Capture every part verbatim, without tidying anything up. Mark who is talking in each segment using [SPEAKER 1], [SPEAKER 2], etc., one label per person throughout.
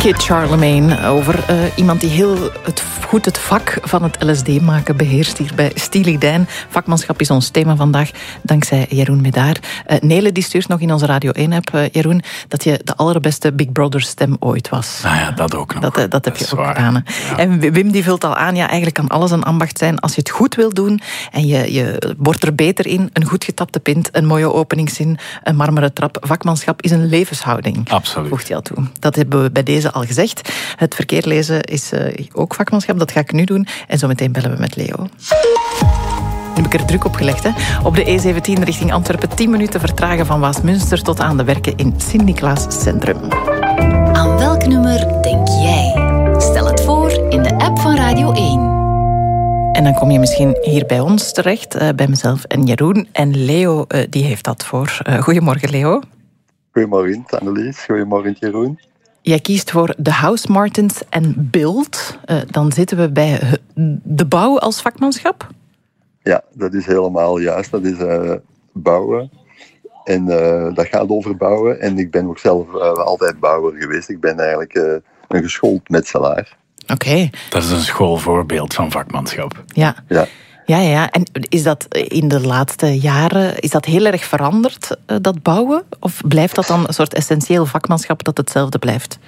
[SPEAKER 1] Kid Charlemagne over uh, iemand die heel het, goed het vak van het L S D maken beheerst hier bij Steely Dan. Vakmanschap is ons thema vandaag, dankzij Jeroen Medaar. Uh, Nele die stuurt nog in onze Radio één-app, uh, Jeroen, dat je de allerbeste Big Brother stem ooit was.
[SPEAKER 2] Nou ja, dat ook nog.
[SPEAKER 1] Dat, uh, dat heb
[SPEAKER 2] dat
[SPEAKER 1] je ook
[SPEAKER 2] waar.
[SPEAKER 1] gedaan.
[SPEAKER 2] Ja.
[SPEAKER 1] En Wim die vult al aan, ja, eigenlijk kan alles een ambacht zijn als je het goed wil doen en je, je wordt er beter in. Een goed getapte pint, een mooie openingszin, een marmeren trap. Vakmanschap is een levenshouding.
[SPEAKER 2] Absoluut.
[SPEAKER 1] Voegt hij al toe. Dat hebben we bij deze al gezegd. Het verkeer lezen is uh, ook vakmanschap, dat ga ik nu doen. En zometeen bellen we met Leo. Nu heb ik er druk op gelegd. Hè. Op de E zeventien richting Antwerpen tien minuten vertragen van Waasmunster tot aan de werken in Sint-Niklaas Centrum.
[SPEAKER 3] Aan welk nummer denk jij? Stel het voor in de app van Radio één.
[SPEAKER 1] En dan kom je misschien hier bij ons terecht, uh, bij mezelf en Jeroen. En Leo, uh, die heeft dat voor. Uh, goedemorgen, Leo.
[SPEAKER 4] Goedemorgen, Annelies. Goedemorgen, Jeroen.
[SPEAKER 1] Jij kiest voor de Housemartins en Build. Uh, dan zitten we bij de bouw als vakmanschap.
[SPEAKER 4] Ja, dat is helemaal juist. Dat is uh, bouwen. En uh, dat gaat over bouwen. En ik ben ook zelf uh, altijd bouwer geweest. Ik ben eigenlijk uh, een geschoold metselaar.
[SPEAKER 1] Oké. Okay.
[SPEAKER 2] Dat is een schoolvoorbeeld van vakmanschap.
[SPEAKER 1] Ja.
[SPEAKER 4] Ja.
[SPEAKER 1] Ja, ja. En is dat in de laatste jaren is dat heel erg veranderd, dat bouwen? Of blijft dat dan een soort essentieel vakmanschap dat hetzelfde blijft?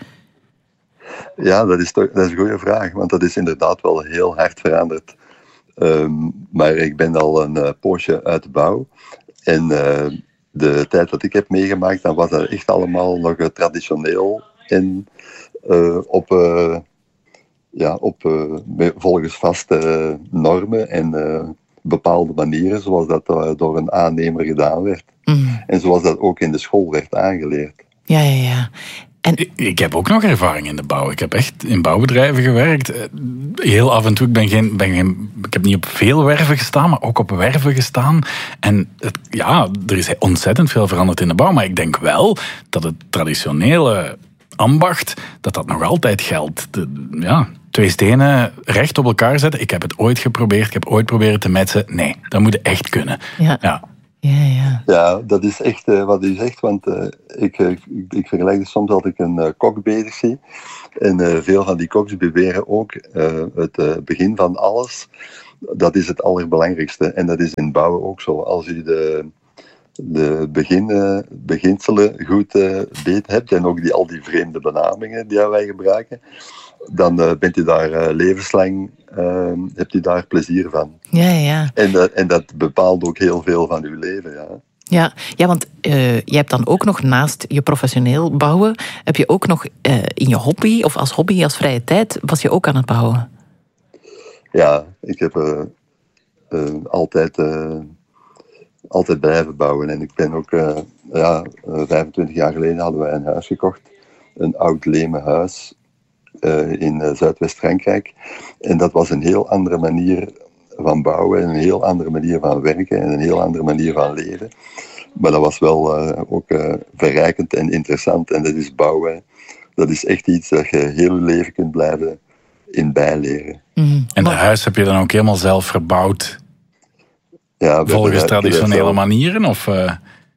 [SPEAKER 4] Ja, dat is, toch, dat is een goede vraag. Want dat is inderdaad wel heel hard veranderd. Um, maar ik ben al een uh, poosje uit de bouw. En uh, de tijd dat ik heb meegemaakt, dan was dat echt allemaal nog uh, traditioneel. En uh, op... Uh, Ja, op, uh, volgens vaste uh, normen en uh, bepaalde manieren, zoals dat uh, door een aannemer gedaan werd. Mm. En zoals dat ook in de school werd aangeleerd.
[SPEAKER 1] Ja, ja, ja. En...
[SPEAKER 2] Ik, ik heb ook nog ervaring in de bouw. Ik heb echt in bouwbedrijven gewerkt. Heel af en toe, ik, ben geen, ben geen, ik heb niet op veel werven gestaan, maar ook op werven gestaan. En het, ja, er is ontzettend veel veranderd in de bouw. Maar ik denk wel dat het traditionele ambacht, dat dat nog altijd geldt. De, ja, twee stenen recht op elkaar zetten. Ik heb het ooit geprobeerd. Ik heb ooit proberen te metsen. Nee, dat moet echt kunnen.
[SPEAKER 1] Ja.
[SPEAKER 2] Ja.
[SPEAKER 1] Ja, ja.
[SPEAKER 4] ja, dat is echt uh, wat u zegt, want uh, ik, uh, ik, ik vergelijk het soms dat ik een uh, kok bezig zie. En uh, veel van die koks beweren ook uh, het uh, begin van alles, dat is het allerbelangrijkste. En dat is in bouwen ook zo. Als u de, de begin, uh, beginselen goed uh, beet hebt en ook die, al die vreemde benamingen die wij gebruiken, dan uh, bent u daar uh, levenslang, uh, hebt u daar plezier van.
[SPEAKER 1] Ja, ja.
[SPEAKER 4] En, uh, en dat bepaalt ook heel veel van uw leven, ja.
[SPEAKER 1] Ja, ja, want uh, je hebt dan ook nog naast je professioneel bouwen, heb je ook nog uh, in je hobby, of als hobby, als vrije tijd, was je ook aan het bouwen?
[SPEAKER 4] Ja, ik heb uh, uh, altijd, uh, altijd blijven bouwen. En ik ben ook, uh, ja, uh, vijfentwintig jaar geleden hadden wij een huis gekocht. Een oud lemen huis. Uh, in uh, Zuidwest-Frankrijk. En dat was een heel andere manier van bouwen, een heel andere manier van werken en een heel andere manier van leven. Maar dat was wel uh, ook uh, verrijkend en interessant. En dat is bouwen, dat is echt iets dat je heel je leven kunt blijven in bijleren.
[SPEAKER 2] Mm. En het huis heb je dan ook helemaal zelf verbouwd?
[SPEAKER 4] Ja,
[SPEAKER 2] volgens traditionele zelf... manieren? Of, uh...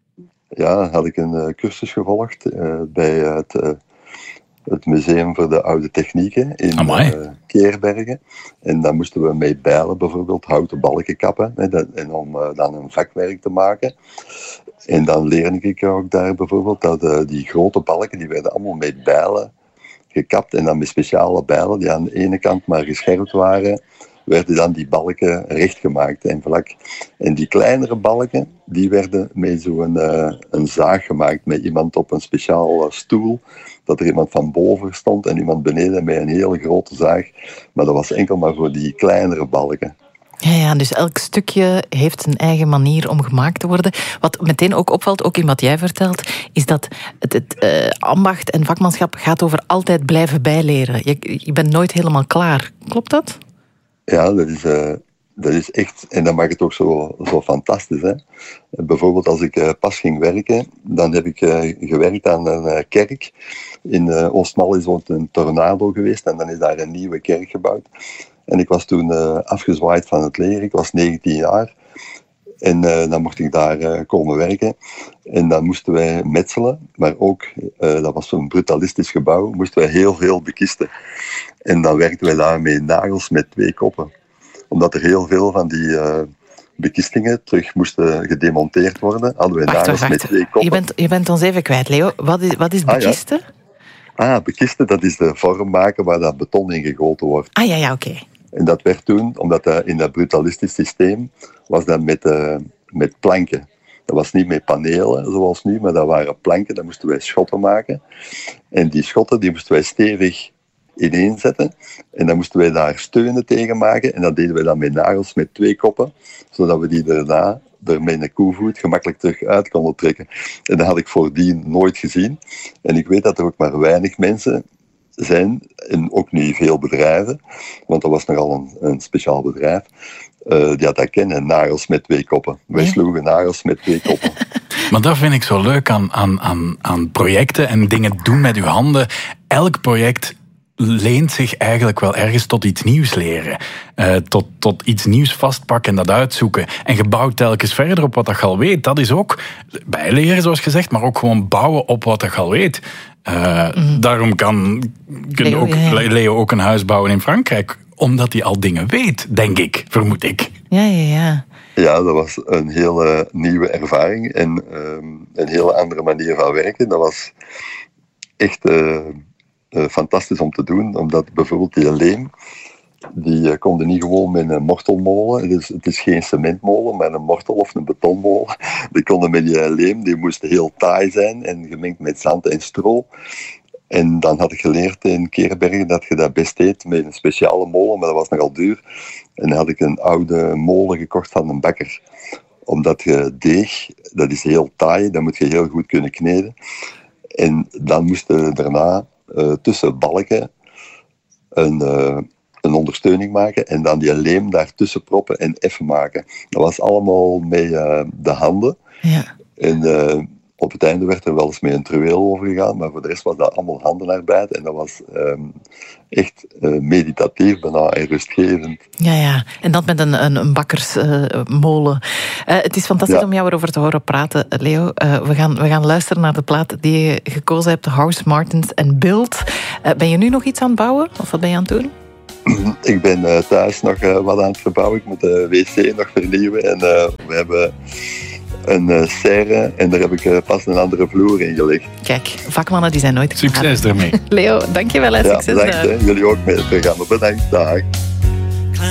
[SPEAKER 4] Ja, had ik een uh, cursus gevolgd uh, bij het... Uh, het Museum voor de Oude Technieken in uh, Keerbergen. En dan moesten we mee bijlen, bijvoorbeeld houten balken kappen, hè, dat, en om uh, dan een vakwerk te maken. En dan leerde ik ook daar bijvoorbeeld dat uh, die grote balken, die werden allemaal met bijlen gekapt en dan met speciale bijlen die aan de ene kant maar gescherpt waren, werden dan die balken rechtgemaakt en vlak. En die kleinere balken, die werden met zo'n uh, een zaag gemaakt met iemand op een speciaal uh, stoel, dat er iemand van boven stond en iemand beneden met een hele grote zaag. Maar dat was enkel maar voor die kleinere balken.
[SPEAKER 1] Ja, ja, dus elk stukje heeft zijn eigen manier om gemaakt te worden. Wat meteen ook opvalt, ook in wat jij vertelt, is dat het, het uh, ambacht en vakmanschap gaat over altijd blijven bijleren. Je, je bent nooit helemaal klaar. Klopt dat?
[SPEAKER 4] Ja, dat is, uh, dat is echt... En dat maakt het ook zo, zo fantastisch. Hè? Bijvoorbeeld als ik uh, pas ging werken, dan heb ik uh, gewerkt aan een uh, kerk. In uh, Oostmalle is ooit een tornado geweest en dan is daar een nieuwe kerk gebouwd. En ik was toen uh, afgezwaaid van het leger, ik was negentien jaar. En uh, dan mocht ik daar uh, komen werken. En dan moesten wij metselen, maar ook, uh, dat was zo'n brutalistisch gebouw, moesten wij heel veel bekisten. En dan werkten wij daar met nagels met twee koppen. Omdat er heel veel van die uh, bekistingen terug moesten gedemonteerd worden, hadden wij
[SPEAKER 1] wacht,
[SPEAKER 4] nagels
[SPEAKER 1] wacht.
[SPEAKER 4] met twee koppen.
[SPEAKER 1] Je bent, je bent ons even kwijt, Leo. Wat is, wat is bekisten?
[SPEAKER 4] Ah, ja. ah, bekisten, dat is de vorm maken waar dat beton in gegoten wordt.
[SPEAKER 1] Ah ja, ja, oké. Okay.
[SPEAKER 4] En dat werd toen, omdat dat in dat brutalistisch systeem, was dat met, uh, met planken. Dat was niet met panelen zoals nu, maar dat waren planken. Daar moesten wij schotten maken. En die schotten die moesten wij stevig ineenzetten. En dan moesten wij daar steunen tegen maken. En dat deden wij dan met nagels met twee koppen, zodat we die daarna er met een koevoet gemakkelijk terug uit konden trekken. En dat had ik voordien nooit gezien. En ik weet dat er ook maar weinig mensen zijn, en ook niet veel bedrijven, want dat was nogal een, een speciaal bedrijf, uh, die had dat kennen, nagels met twee koppen. Wij sloegen nagels met twee koppen.
[SPEAKER 2] Maar dat vind ik zo leuk aan, aan, aan, aan projecten en dingen doen met uw handen. Elk project leent zich eigenlijk wel ergens tot iets nieuws leren. Uh, tot, tot iets nieuws vastpakken en dat uitzoeken. En je bouwt telkens verder op wat je al weet. Dat is ook bijleren, zoals gezegd, maar ook gewoon bouwen op wat je al weet. Uh, mm. Daarom kan Leo, ook, ja, ja. Leo ook een huis bouwen in Frankrijk, omdat hij al dingen weet, denk ik, vermoed ik.
[SPEAKER 1] Ja, ja, ja.
[SPEAKER 4] Ja, dat was een hele nieuwe ervaring en um, een hele andere manier van werken. Dat was echt uh, uh, fantastisch om te doen, omdat bijvoorbeeld die leem, die uh, konden niet gewoon met een mortelmolen. Het is, het is geen cementmolen, maar een mortel of een betonmolen. Die konden met die leem, die moest heel taai zijn en gemengd met zand en stro. En dan had ik geleerd in Keerbergen dat je dat best deed met een speciale molen, maar dat was nogal duur. En dan had ik een oude molen gekocht van een bakker. Omdat je deeg, dat is heel taai, dat moet je heel goed kunnen kneden. En dan moest je daarna uh, tussen balken een... Uh, een ondersteuning maken en dan die leem daartussen proppen en effen maken. Dat was allemaal met uh, de handen. Ja. En uh, op het einde werd er wel eens met een truweel over gegaan, maar voor de rest was dat allemaal handenarbeid en dat was um, echt uh, meditatief, bijna en rustgevend.
[SPEAKER 1] Ja, ja. En dat met een, een, een bakkersmolen. Uh, uh, het is fantastisch ja. om jou erover te horen praten, Leo. Uh, we, gaan, we gaan luisteren naar de plaat die je gekozen hebt, House Martins en Build. Uh, ben je nu nog iets aan het bouwen? Of wat ben je aan het doen?
[SPEAKER 4] Ik ben uh, thuis nog uh, wat aan het verbouwen. Ik moet de wc nog vernieuwen. En uh, we hebben een uh, serre en daar heb ik uh, pas een andere vloer in gelegd.
[SPEAKER 1] Kijk, vakmannen die zijn nooit klaar.
[SPEAKER 2] Succes ermee.
[SPEAKER 1] Leo, dankjewel. Hè.
[SPEAKER 4] Ja,
[SPEAKER 1] succes
[SPEAKER 4] bedankt. Hè. Jullie ook met het programma. Bedankt. Dag.